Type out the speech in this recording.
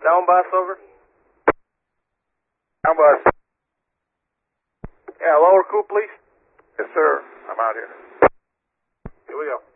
Down bus, over. Down bus. Yeah, lower coupe, please. Yes, sir. I'm out here. Here we go.